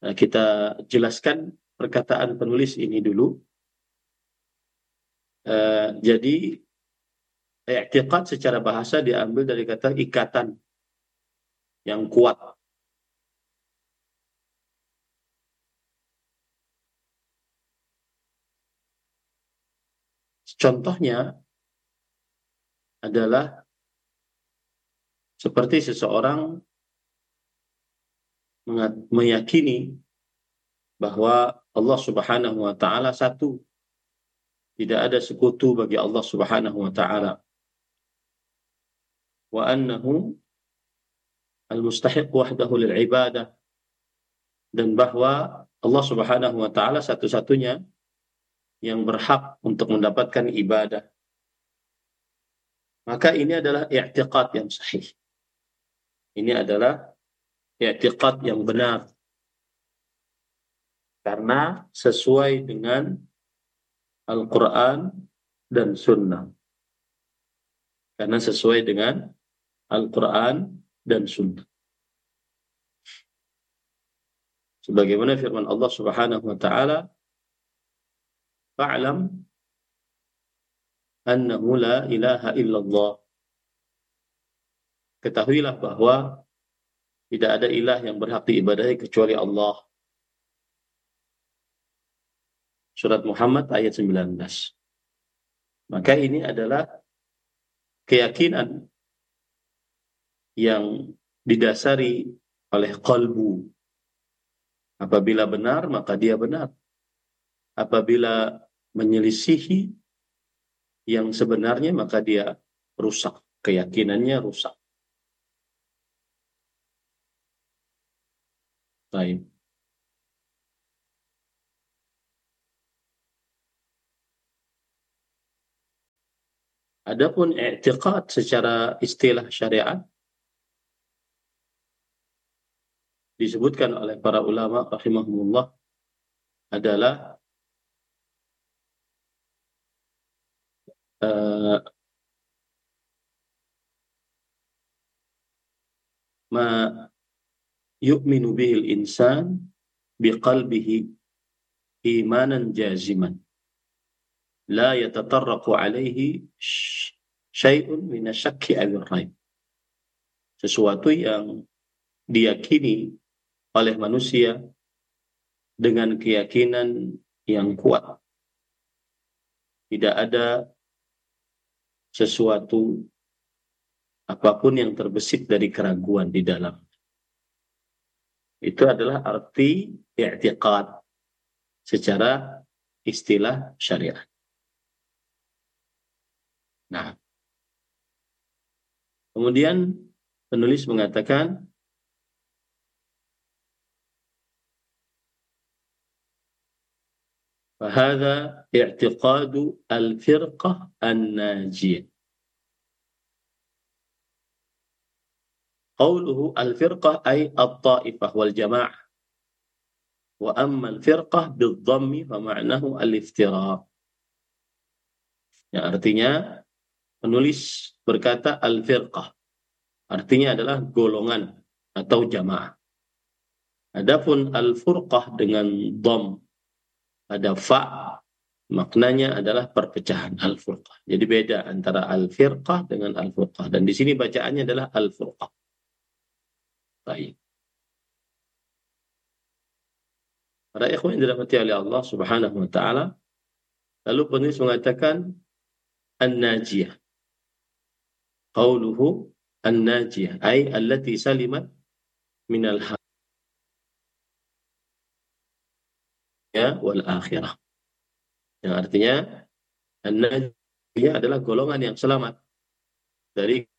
kita jelaskan perkataan penulis ini dulu. Jadi i'tiqad secara bahasa diambil dari kata ikatan yang kuat. Contohnya adalah seperti seseorang meyakini bahwa Allah Subhanahu wa ta'ala satu. Tidak ada sekutu bagi Allah Subhanahu wa ta'ala. Wa annahu al-mustahiq wahdahu lil ibadah. Dan bahwa Allah Subhanahu wa ta'ala satu-satunya yang berhak untuk mendapatkan ibadah. Maka ini adalah i'tiqad yang sahih. Ini adalah i'tiqad yang benar. Karena sesuai dengan Al-Quran dan Sunnah. Karena sesuai dengan Al-Quran dan Sunnah. Sebagaimana firman Allah Subhanahu wa ta'ala, fa'lam annahu la ilaha illallah. Ketahuilah bahwa tidak ada ilah yang berhak diibadahi kecuali Allah. Surat Muhammad ayat 19. Maka ini adalah keyakinan yang didasari oleh qalbu. Apabila benar, maka dia benar. Apabila menyelisihi yang sebenarnya, maka dia rusak. Keyakinannya rusak. Baik. Adapun i'tiqad secara istilah syariat disebutkan oleh para ulama rahimahumullah adalah ma yu'minu bihil insan biqalbihi imanan jaziman la yatatarraqu alaihi syai'un minasyakki awir raib. Sesuatu yang diyakini oleh manusia dengan keyakinan yang kuat. Tidak ada sesuatu apapun yang terbesit dari keraguan di dalam. Itu adalah arti i'tiqad secara istilah syariat. Nah, kemudian penulis mengatakan fahadha i'tiqadu al-firqah an-najiyah. Qawluhu al-firqah ay at-ta'ifah wal jama'ah. Wa amma al-firqah bil-dhammi fa ma'nahu al-iftiraq. Ya, artinya penulis berkata al-firqah. Artinya adalah golongan atau jamaah. Adapun al-furqah dengan dham ada fa, maknanya adalah perpecahan, al-furqah. Jadi beda antara al-firqah dengan al-furqah. Dan di sini bacaannya adalah al-furqah. Baik. Para ikhwan yang dirahmati oleh Allah Subhanahu wa ta'ala, lalu penulis mengatakan an-najiyah. Qauluhu an-najiyah ay allati salimat minal hayya wal akhirah. Yang artinya an-najiyah adalah golongan yang selamat dari